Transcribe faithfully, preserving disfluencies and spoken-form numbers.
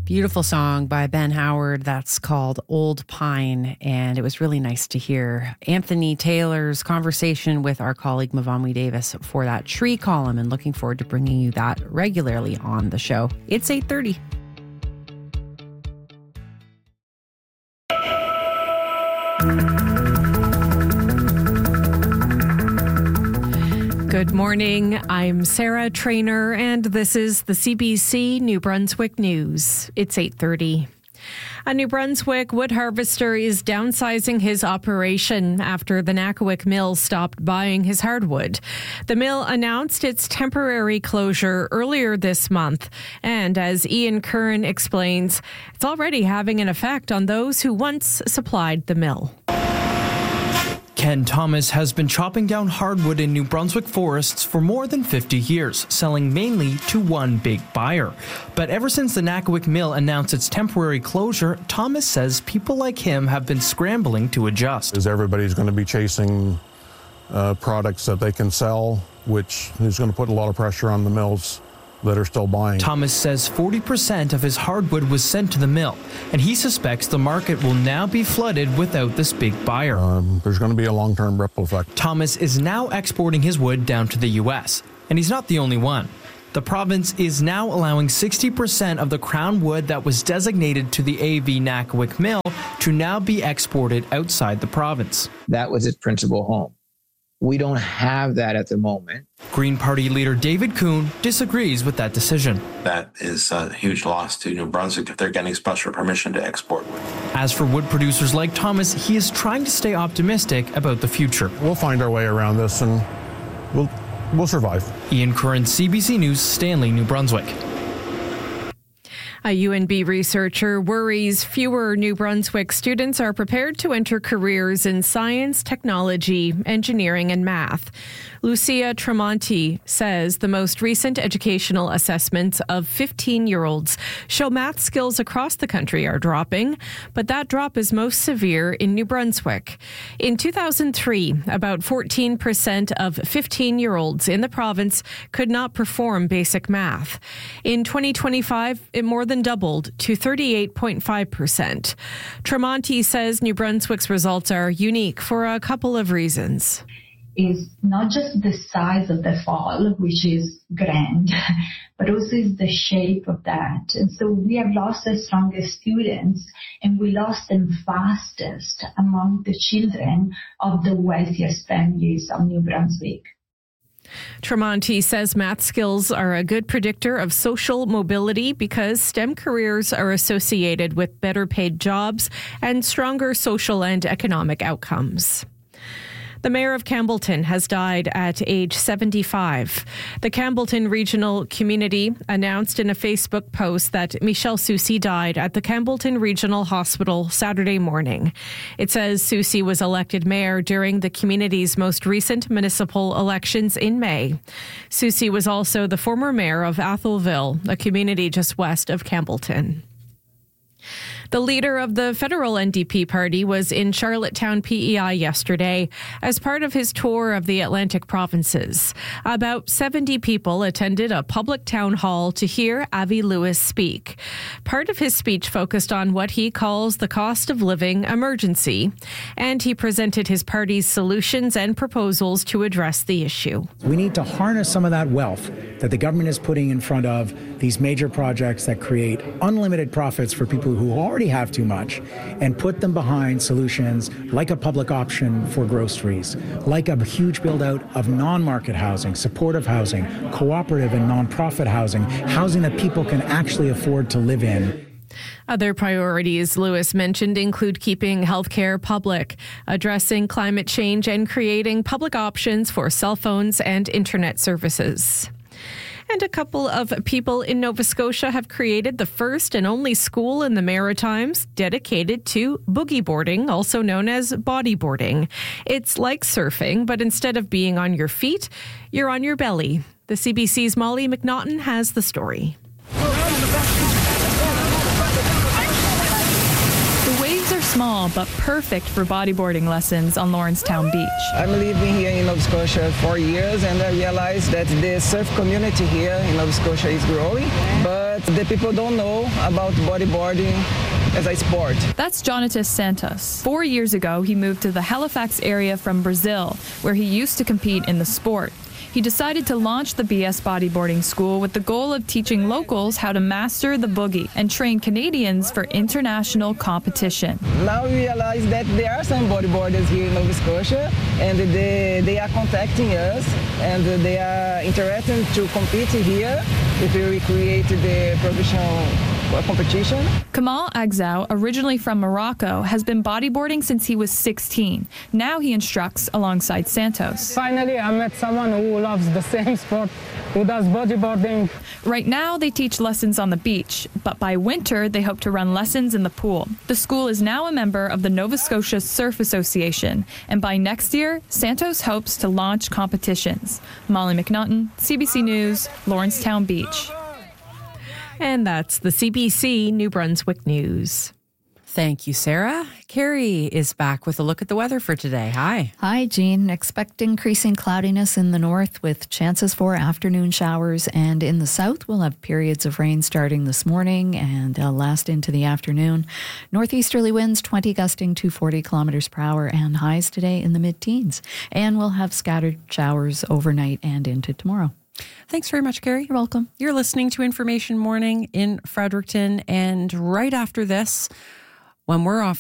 Beautiful song by Ben Howard that's called Old Pine, and it was really nice to hear Anthony Taylor's conversation with our colleague Mavamwi Davis for that tree column, and looking forward to bringing you that regularly on the show. It's eight thirty. Good morning. I'm Sarah Trainer, and this is the C B C New Brunswick News. It's eight thirty. A New Brunswick wood harvester is downsizing his operation after the Nakawick Mill stopped buying his hardwood. The mill announced its temporary closure earlier this month, and as Ian Curran explains, it's already having an effect on those who once supplied the mill. Ken Thomas has been chopping down hardwood in New Brunswick forests for more than fifty years, selling mainly to one big buyer. But ever since the Nakawick Mill announced its temporary closure, Thomas says people like him have been scrambling to adjust. As everybody's going to be chasing uh, products that they can sell, which is going to put a lot of pressure on the mills that are still buying. Thomas says forty percent of his hardwood was sent to the mill, and he suspects the market will now be flooded without this big buyer. Um, there's going to be a long-term ripple effect. Thomas is now exporting his wood down to the U S, and he's not the only one. The province is now allowing sixty percent of the crown wood that was designated to the A V Nakawick Mill to now be exported outside the province. That was its principal home. We don't have that at the moment. Green Party leader David Kuhn disagrees with that decision. That is a huge loss to New Brunswick if they're getting special permission to export wood. As for wood producers like Thomas, he is trying to stay optimistic about the future. We'll find our way around this and we'll, we'll survive. Ian Curran, C B C News, Stanley, New Brunswick. A U N B researcher worries fewer New Brunswick students are prepared to enter careers in science, technology, engineering, and math. Lucia Tremonti says the most recent educational assessments of fifteen-year-olds show math skills across the country are dropping, but that drop is most severe in New Brunswick. In two thousand three, about fourteen percent of fifteen-year-olds in the province could not perform basic math. In twenty twenty-five, it more than doubled to thirty-eight point five percent. Tremonti says New Brunswick's results are unique for a couple of reasons. Is not just the size of the fall, which is grand, but also is the shape of that. And so we have lost the strongest students, and we lost them fastest among the children of the wealthiest families of New Brunswick. Tremonti says math skills are a good predictor of social mobility because STEM careers are associated with better paid jobs and stronger social and economic outcomes. The mayor of Campbellton has died at age seventy-five. The Campbellton Regional Community announced in a Facebook post that Michelle Soucy died at the Campbellton Regional Hospital Saturday morning. It says Soucy was elected mayor during the community's most recent municipal elections in May. Soucy was also the former mayor of Atholville, a community just west of Campbellton. The leader of the federal N D P party was in Charlottetown P E I yesterday as part of his tour of the Atlantic provinces. About seventy people attended a public town hall to hear Avi Lewis speak. Part of his speech focused on what he calls the cost of living emergency, and he presented his party's solutions and proposals to address the issue. We need to harness some of that wealth that the government is putting in front of these major projects that create unlimited profits for people who already have too much, and put them behind solutions like a public option for groceries, like a huge build out of non-market housing, supportive housing, cooperative and non-profit housing, housing that people can actually afford to live in. Other priorities Lewis mentioned include keeping healthcare public, addressing climate change, and creating public options for cell phones and internet services. And a couple of people in Nova Scotia have created the first and only school in the Maritimes dedicated to boogie boarding, also known as bodyboarding. It's like surfing, but instead of being on your feet, you're on your belly. The C B C's Molly McNaughton has the story. Small but perfect for bodyboarding lessons on Lawrencetown Beach. I'm living here in Nova Scotia for years, and I realized that the surf community here in Nova Scotia is growing, but but the people don't know about bodyboarding as a sport. That's Jonatas Santos. Four years ago, he moved to the Halifax area from Brazil, where he used to compete in the sport. He decided to launch the B S Bodyboarding School with the goal of teaching locals how to master the boogie and train Canadians for international competition. Now we realize that there are some bodyboarders here in Nova Scotia, and they, they are contacting us, and they are interested to compete here if we create the professional competition. Kamal Agzau, originally from Morocco, has been bodyboarding since he was sixteen. Now he instructs alongside Santos. Finally, I met someone who loves the same sport, who does bodyboarding. Right now, they teach lessons on the beach, but by winter, they hope to run lessons in the pool. The school is now a member of the Nova Scotia Surf Association, and by next year, Santos hopes to launch competitions. Molly McNaughton, C B C News, Lawrencetown Beach. And that's the C B C New Brunswick News. Thank you, Sarah. Carrie is back with a look at the weather for today. Hi. Hi, Jean. Expect increasing cloudiness in the north with chances for afternoon showers. And in the south, we'll have periods of rain starting this morning and uh, last into the afternoon. Northeasterly winds twenty gusting to forty kilometers per hour and highs today in the mid-teens. And we'll have scattered showers overnight and into tomorrow. Thanks very much, Carrie. You're welcome. You're listening to Information Morning in Fredericton. And right after this, when we're off